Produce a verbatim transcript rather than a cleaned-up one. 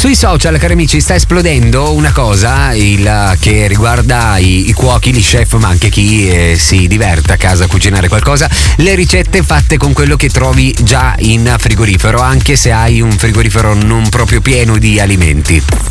Sui social, cari amici, sta esplodendo una cosa il, che riguarda i, i cuochi, gli chef, ma anche chi eh, si diverte a casa a cucinare qualcosa. Le ricette fatte con quello che trovi già in frigorifero, anche se hai un frigorifero non proprio pieno di alimenti.